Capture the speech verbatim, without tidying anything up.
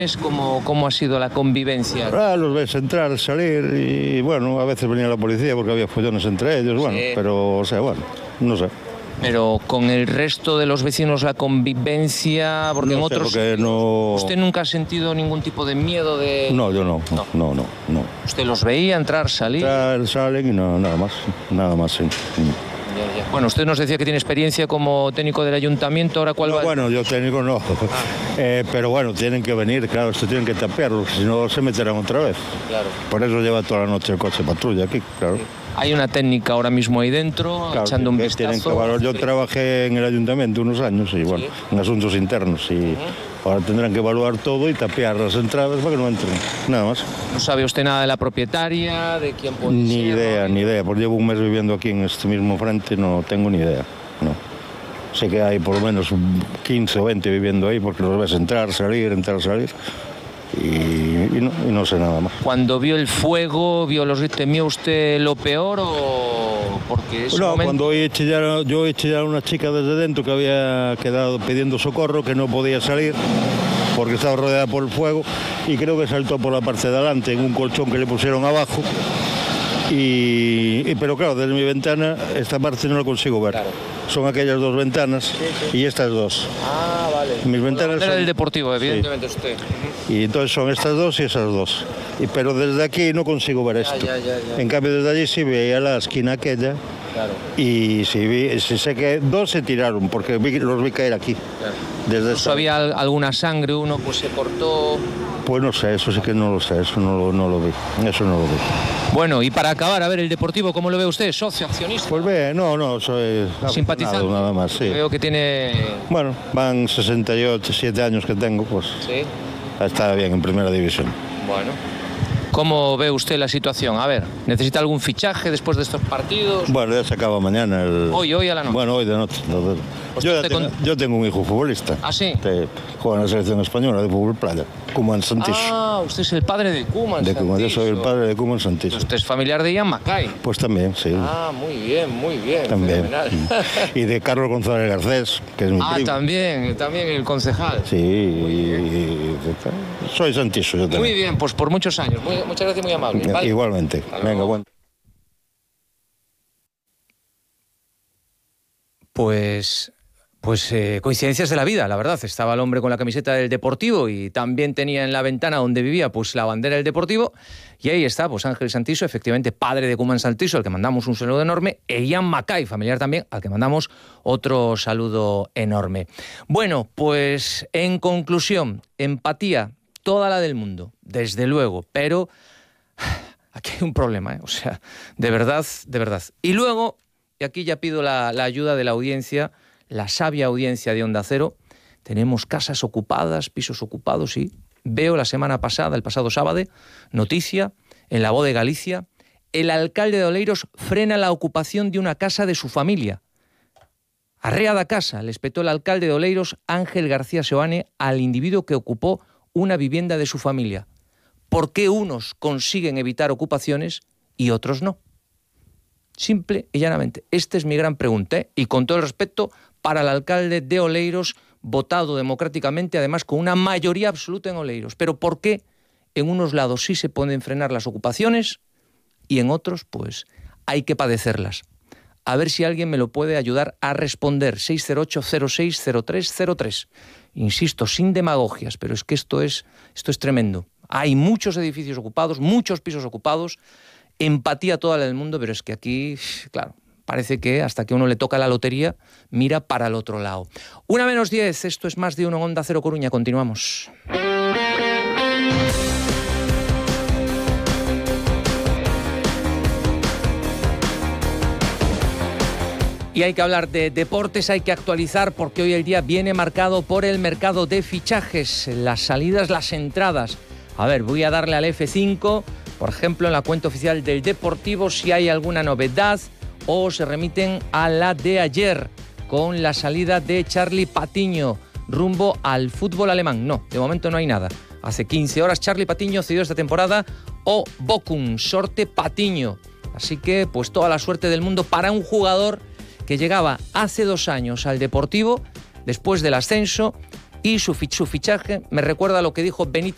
¿Cómo, ¿Cómo ha sido la convivencia? Ah, los ves entrar, salir y bueno, a veces venía la policía porque había follones entre ellos, bueno, sí. Pero o sea, bueno, no sé. Pero con el resto de los vecinos la convivencia, porque no en sé, otros... Porque no... ¿Usted nunca ha sentido ningún tipo de miedo de...? No, yo no, no, no, no. no. ¿Usted los veía entrar, salir? Entrar, salen y no, nada más, nada más, sí. Ya, ya. Bueno, usted nos decía que tiene experiencia como técnico del ayuntamiento, ¿ahora cuál no, va? Bueno, yo técnico no, ah. eh, pero bueno, tienen que venir, claro, esto tienen que tapearlo, si no se meterán otra vez. Claro. Por eso lleva toda la noche el coche patrulla aquí, claro. Sí. Hay una técnica ahora mismo ahí dentro, claro, echando un vistazo. Tienen que valorar. Yo trabajé en el ayuntamiento unos años y bueno, ¿sí? En asuntos internos y uh-huh. Ahora tendrán que evaluar todo y tapear las entradas para que no entren, nada más. ¿No sabe usted nada de la propietaria, de quién puede Ni ser? Ni idea, ¿no? ni idea, porque llevo un mes viviendo aquí en este mismo frente, no tengo ni idea, no. Sé que hay por lo menos quince o veinte viviendo ahí porque los ves entrar, salir, entrar, salir. Y, y, no, y no sé nada más. Cuando vio el fuego, vio los ¿temió usted lo peor o porque ese no, momento... cuando oí chillar, yo oí chillar a una chica desde dentro que había quedado pidiendo socorro, que no podía salir porque estaba rodeada por el fuego y creo que saltó por la parte de adelante en un colchón que le pusieron abajo. Y, y, pero claro, desde mi ventana esta parte no la consigo ver. Claro. Son aquellas dos ventanas sí, sí. Y estas dos. Ah, vale. Mis ventanas la son... del Deportivo, evidentemente sí. Usted. Y entonces son estas dos y esas dos. Y, pero desde aquí no consigo ver esto. Ya, ya, ya, ya. En cambio desde allí sí veía la esquina aquella. Claro. Y sí, vi, sí sé que dos se tiraron porque vi, los vi caer aquí. Claro. Desde esta... ¿Había alguna sangre? Uno pues se cortó. Pues no sé, eso sí que no lo sé, eso no lo, no lo vi, eso no lo vi. Bueno, y para acabar, a ver, el Deportivo, ¿cómo lo ve usted? ¿Socio, accionista? Pues ve, no, no, soy simpatizante. Nada más, sí. Veo que tiene... Bueno, van sesenta y ocho, siete años que tengo, pues sí. Está bien en primera división. Bueno. ¿Cómo ve usted la situación? A ver, ¿necesita algún fichaje después de estos partidos? Bueno, ya se acaba mañana el... Hoy, hoy a la noche. Bueno, hoy de noche. Pues yo, tengo, con... yo tengo un hijo futbolista. ¿Ah, sí? Que juega en la selección española de fútbol playa, Koeman Santiso. Ah, usted es el padre de Koeman de Santiso. Yo soy el padre de Koeman Santiso. ¿Usted es familiar de Ian Mackay? Pues también, sí. Ah, muy bien, muy bien. También. Y de Carlos González Garcés, que es mi ah, primo. Ah, también, también el concejal. Sí, y, y, soy Santiso yo también. Muy bien, pues por muchos años. Muy, muchas gracias, muy amable. ¿Vale? Igualmente. Venga, bueno. Pues, pues eh, coincidencias de la vida, la verdad. Estaba el hombre con la camiseta del Deportivo y también tenía en la ventana donde vivía pues la bandera del Deportivo. Y ahí está, pues Ángel Santiso, efectivamente padre de Koeman Santiso, al que mandamos un saludo enorme, e Ian Mackay, familiar también, al que mandamos otro saludo enorme. Bueno, pues en conclusión, empatía, toda la del mundo, desde luego, pero... Aquí hay un problema, ¿eh? O sea, de verdad, de verdad. Y luego, y aquí ya pido la, la ayuda de la audiencia, la sabia audiencia de Onda Cero, tenemos casas ocupadas, pisos ocupados, sí. Veo la semana pasada, el pasado sábado, noticia, en La Voz de Galicia, el alcalde de Oleiros frena la ocupación de una casa de su familia. Arrea da casa, le espetó el alcalde de Oleiros, Ángel García Seoane, al individuo que ocupó una vivienda de su familia. ¿Por qué unos consiguen evitar ocupaciones y otros no? Simple y llanamente. Esta es mi gran pregunta, ¿eh? Y con todo el respeto para el alcalde de Oleiros, votado democráticamente, además con una mayoría absoluta en Oleiros. Pero ¿por qué en unos lados sí se pueden frenar las ocupaciones y en otros, pues, hay que padecerlas? A ver si alguien me lo puede ayudar a responder. seis cero ocho cero seis cero tres cero tres. Insisto, sin demagogias, pero es que esto es, esto es tremendo. Hay muchos edificios ocupados, muchos pisos ocupados, empatía toda la del mundo, pero es que aquí, claro, parece que hasta que uno le toca la lotería, mira para el otro lado. Una menos diez, esto es Más de Uno en Onda Cero Coruña, continuamos. Y hay que hablar de deportes, hay que actualizar porque hoy el día viene marcado por el mercado de fichajes, las salidas, las entradas. A ver, voy a darle al F cinco, por ejemplo, en la cuenta oficial del Deportivo, si hay alguna novedad o se remiten a la de ayer con la salida de Charlie Patiño rumbo al fútbol alemán. No, de momento no hay nada. Hace quince horas Charlie Patiño cedió esta temporada o Bochum, Sorte Patiño. Así que, pues toda la suerte del mundo para un jugador que llegaba hace dos años al Deportivo después del ascenso y su fichaje me recuerda a lo que dijo Benítez